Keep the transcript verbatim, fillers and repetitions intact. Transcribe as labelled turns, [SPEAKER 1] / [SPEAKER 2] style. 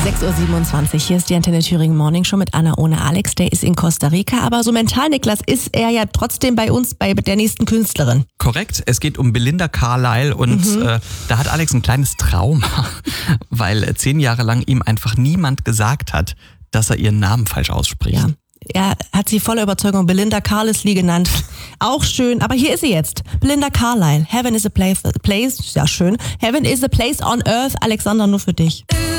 [SPEAKER 1] sechs Uhr siebenundzwanzig, hier ist die Antenne Thüringen Morning Show mit Anna ohne Alex. Der ist in Costa Rica, aber so mental, Niklas, ist er ja trotzdem bei uns, bei der nächsten Künstlerin.
[SPEAKER 2] Korrekt, es geht um Belinda Carlisle und mhm. äh, da hat Alex ein kleines Trauma, weil äh, zehn Jahre lang ihm einfach niemand gesagt hat, dass er ihren Namen falsch ausspricht.
[SPEAKER 1] Ja. Er hat sie voller Überzeugung Belinda Carlisle genannt. Auch schön, aber hier ist sie jetzt. Belinda Carlisle. Heaven is a place, place, ja schön. Heaven is a place on earth. Alexander, nur für dich.